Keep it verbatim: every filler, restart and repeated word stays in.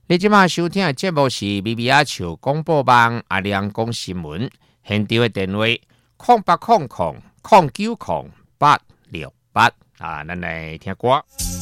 你即马收听的节目是米米阿笑广播网阿亮讲新闻，现场的电话空八空空空九空八六八啊，咱来听歌。